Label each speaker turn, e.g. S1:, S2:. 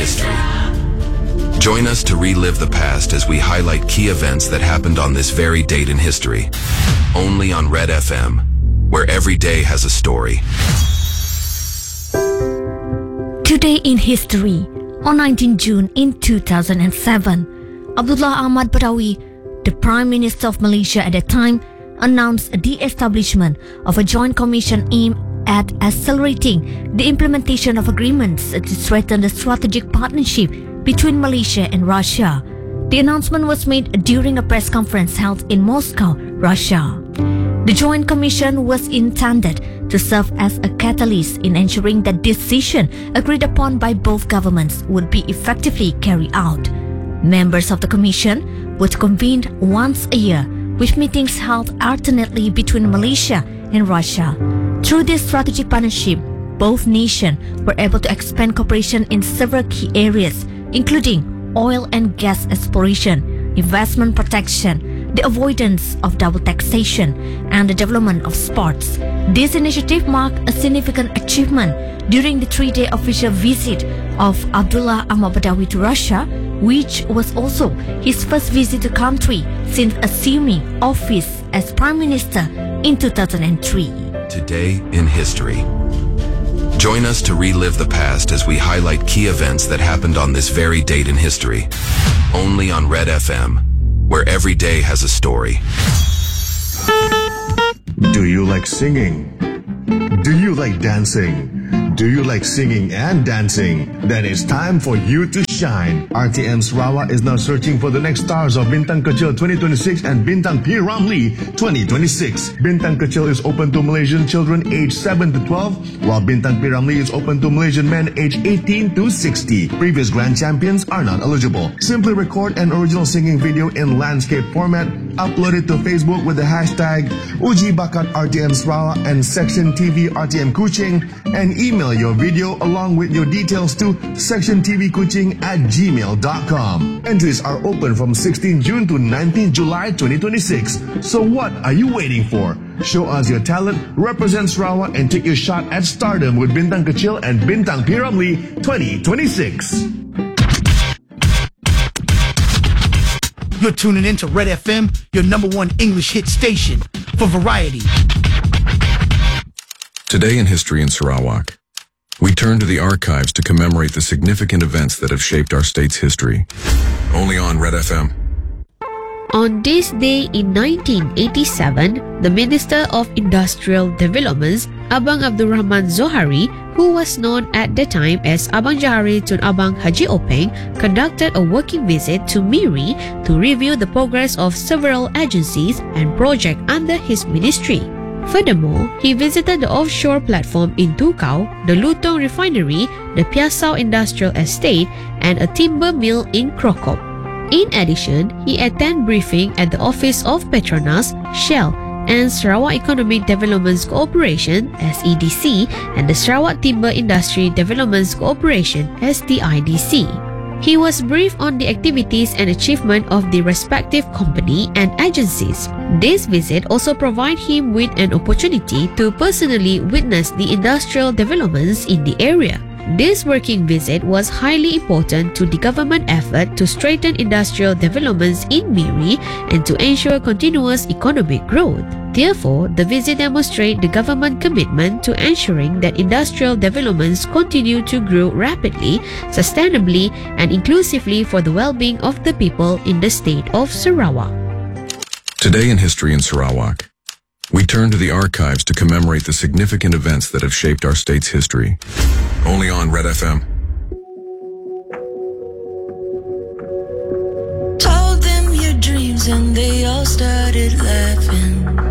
S1: history. Join us to relive the past as we highlight key events that happened on this very date in history. Only on Red FM, where every day has a story.
S2: Today in history, on 19 June in 2007, Abdullah Ahmad Badawi, the Prime Minister of Malaysia at that time, announced the establishment of a joint commission aimed at accelerating the implementation of agreements to strengthen the strategic partnership between Malaysia and Russia. The announcement was made during a press conference held in Moscow, Russia. The Joint Commission was intended to serve as a catalyst in ensuring that decisions agreed upon by both governments would be effectively carried out. Members of the Commission would convene once a year, with meetings held alternately between Malaysia and Russia. Through this strategic partnership, both nations were able to expand cooperation in several key areas, including oil and gas exploration, investment protection, the avoidance of double taxation, and the development of sports. This initiative marked a significant achievement during the 3-day official visit of Abdullah Ahmad Badawi to Russia, which was also his first visit to the country since assuming office as Prime Minister in 2003.
S1: Today in history. Join us to relive the past as we highlight key events that happened on this very date in history. Only on Red FM, where every day has a story.
S3: Do you like singing? Do you like dancing? Do you like singing and dancing? Then it's time for you to shine. RTM Sarawak is now searching for the next stars of Bintang Kecil 2026 and Bintang P. Ramlee 2026. Bintang Kecil is open to Malaysian children aged 7 to 12, while Bintang P. Ramlee is open to Malaysian men aged 18 to 60. Previous grand champions are not eligible. Simply record an original singing video in landscape format, upload it to Facebook with the hashtag Uji Bakat RTM Sarawak and Section TV RTM Kuching, and email your video along with your details to sectiontvkuching@gmail.com. Entries are open from 16 June to 19 July 2026. So what are you waiting for? Show us your talent, represent Sarawak, and take your shot at stardom with Bintang Kecil and Bintang P. Ramlee 2026.
S4: You're tuning in to Red FM, your #1 English hit station for variety.
S1: Today in history in Sarawak, we turn to the archives to commemorate the significant events that have shaped our state's history. Only on Red FM.
S5: On this day in 1987, the Minister of Industrial Developments, Abang Abdul Rahman Zohari, who was known at the time as Abang Jahari Tun Abang Haji Openg, conducted a working visit to Miri to review the progress of several agencies and projects under his ministry. Furthermore, he visited the offshore platform in Tukau, the Lutong Refinery, the Piasau Industrial Estate, and a timber mill in Krokop. In addition, he attended briefing at the office of Petronas, Shell, and Sarawak Economic Development Cooperation (SEDC) and the Sarawak Timber Industry Development Cooperation (STIDC). He was briefed on the activities and achievement of the respective company and agencies. This visit also provided him with an opportunity to personally witness the industrial developments in the area. This working visit was highly important to the government effort to strengthen industrial developments in Miri and to ensure continuous economic growth. Therefore, the visit demonstrates the government commitment to ensuring that industrial developments continue to grow rapidly, sustainably, and inclusively for the well-being of the people in the state of Sarawak.
S1: Today in history in Sarawak, we turn to the archives to commemorate the significant events that have shaped our state's history. Only on Red FM.
S6: Told them your dreams and they all started laughing.